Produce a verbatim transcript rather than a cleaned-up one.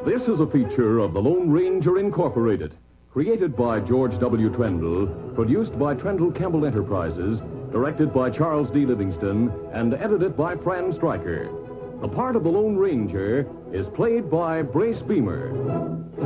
This is a feature of the Lone Ranger Incorporated, created by George W. Trendle, produced by Trendle Campbell Enterprises, directed by Charles D. Livingston, and edited by Fran Stryker. The part of the Lone Ranger is played by Brace Beamer.